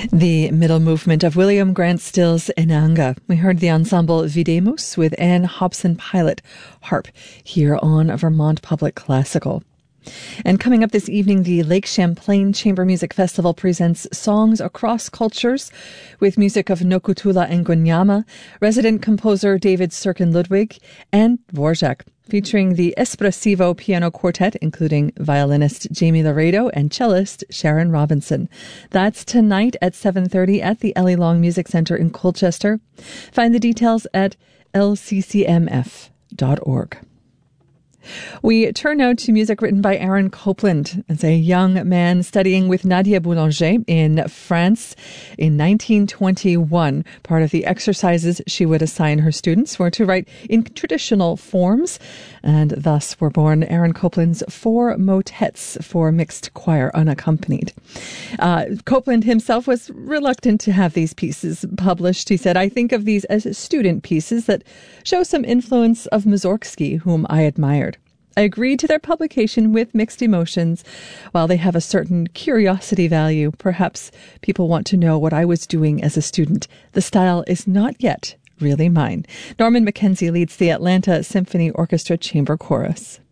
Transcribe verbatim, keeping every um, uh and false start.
The middle movement of William Grant Still's Inanga. We heard the ensemble Videmus with Anne Hobson-Pilot harp here on Vermont Public Classical. And coming up this evening, the Lake Champlain Chamber Music Festival presents Songs Across Cultures with music of Nokutula Ngunyama, resident composer David Sirkin Ludwig, and Dvorak, featuring the Espressivo Piano Quartet, including violinist Jamie Laredo and cellist Sharon Robinson. That's tonight at seven thirty at the Ellie Long Music Center in Colchester. Find the details at l c c m f dot org. We turn now to music written by Aaron Copland. As a young man studying with Nadia Boulanger in France in nineteen twenty-one, part of the exercises she would assign her students were to write in traditional forms, and thus were born Aaron Copland's four motets for mixed choir unaccompanied. Uh, Copland himself was reluctant to have these pieces published. He said, "I think of these as student pieces that show some influence of Mussorgsky, whom I admired. I agreed to their publication with mixed emotions. While they have a certain curiosity value, perhaps people want to know what I was doing as a student. The style is not yet really mine." Norman Mackenzie leads the Atlanta Symphony Orchestra Chamber Chorus.